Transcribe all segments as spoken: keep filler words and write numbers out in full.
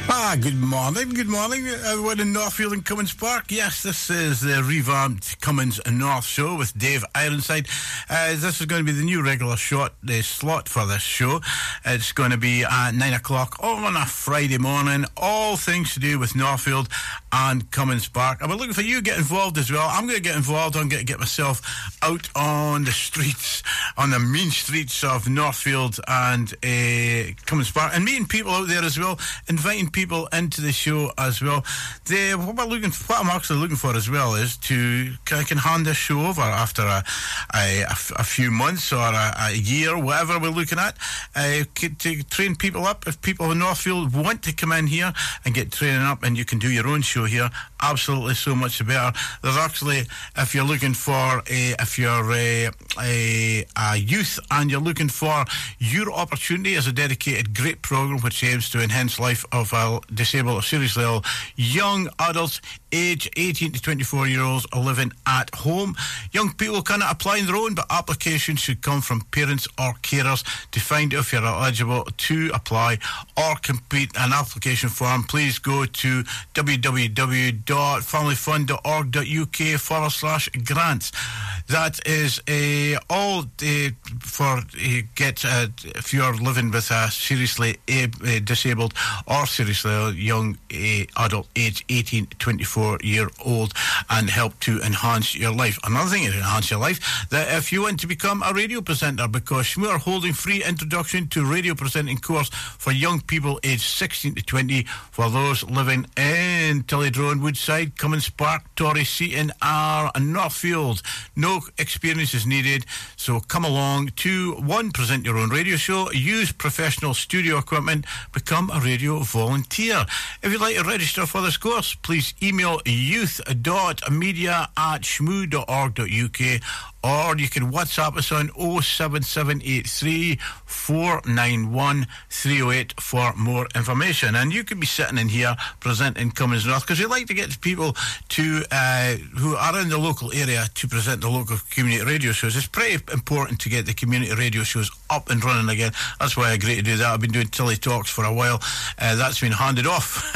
Ah, good morning, good morning, everyone in Northfield and Cummins Park. Yes, this is the revamped Cummins North show with Dave Ironside. Uh, this is going to be the new regular shot, the slot for this show. It's going to be at nine o'clock on a Friday morning, all things to do with Northfield and Cummins Park. I'm looking for you to get involved as well. I'm going to get involved. I'm going to get myself out on the streets, on the mean streets of Northfield and uh, Cummins Park, and meeting people out there as well, inviting people into the show as well. They, what, we're looking for, what I'm actually looking for as well is to I can hand this show over after a, a, a, f- a few months or a, a year, whatever we're looking at, uh, to train people up. If people in Northfield want to come in here and get training up, and you can do your own show here, absolutely so much the better. There's actually, if you're looking for a, if you're a, a, a youth and you're looking for your opportunity, as a dedicated great program which aims to enhance life of a disabled or seriously ill young adults age eighteen to twenty-four year olds living at home. Young people cannot apply on their own, but applications should come from parents or carers. To find out if you're eligible to apply or complete an application form, please go to www.familyfund.org.uk forward slash grants. That is a all uh, for uh, get uh, if you're living with a seriously uh, disabled or seriously ill young uh, adult age eighteen to twenty-four year old, and help to enhance your life. Another thing to enhance your life, that if you want to become a radio presenter, because Shmoo are holding free introduction to radio presenting course for young people aged sixteen to twenty for those living in Tillydrone, Woodside, Cummins Park, Torrey, Seaton or Northfield. No experience is needed, so come along to one, present your own radio show, use professional studio equipment, become a radio volunteer. If you'd like to register for this course, please email youth.media at shmoo.org.uk, or you can WhatsApp us on oh seven seven eight three, four nine one, three oh eight for more information. And you could be sitting in here presenting Cummins North, because we like to get people to uh, who are in the local area to present the local community radio shows. It's pretty important to get the community radio shows up and running again. That's why I agree to do that. I've been doing Tilly Talks for a while. Uh, that's been handed off.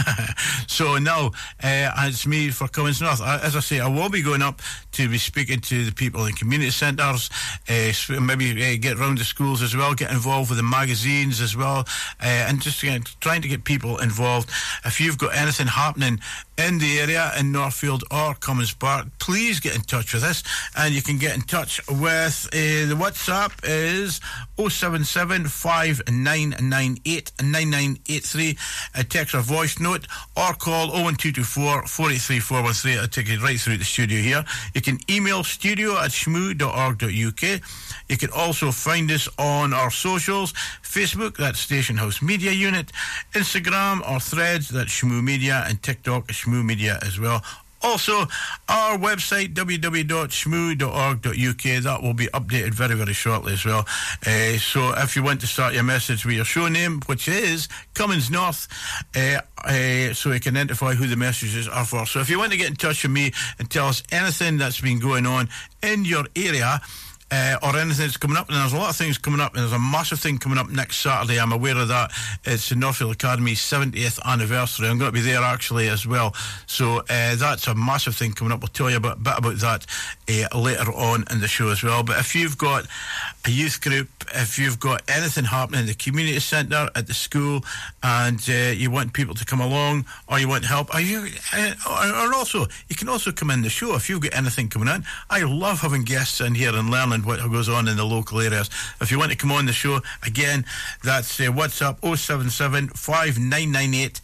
So now uh, it's me for Cummins North. I, as I say, I will be going up to be speaking to the people in community centres, uh, maybe uh, get round the schools as well, get involved with the magazines as well, uh, and just uh, trying to get people involved. If you've got anything happening in the area, in Northfield or Cummins Park, please get in touch with us, and you can get in touch with uh, the WhatsApp is oh seven seven, five nine nine eight, nine nine eight three, a text or voice note, or call oh one two two four, four eight three, four one three. I'll take you right through the studio here. You can email studio at shmoo dot org dot uk. You can also find us on our socials, Facebook, that's Station House Media Unit, Instagram or Threads, that's Shmoo Media, and TikTok is Shmoo Media as well. Also, our website, w w w dot shmoo dot org dot uk, that will be updated very, very shortly as well. Uh, so if you want to start your message with your show name, which is Cummins North, uh, uh, so you can identify who the messages are for. So if you want to get in touch with me and tell us anything that's been going on in your area, Uh, or anything that's coming up, and there's a lot of things coming up, and there's a massive thing coming up next Saturday. I'm aware of that. It's the Northfield Academy's seventieth anniversary. I'm going to be there actually as well, so uh, that's a massive thing coming up. We'll tell you a bit, bit about that uh, later on in the show as well. But if you've got a youth group, if you've got anything happening in the community centre, at the school, and uh, you want people to come along, or you want help, or you, uh, or also you can also come in the show if you've got anything coming in. I love having guests in here and learning what goes on in the local areas. If you want to come on the show, again, that's uh, WhatsApp oh seven seven, five nine nine eight,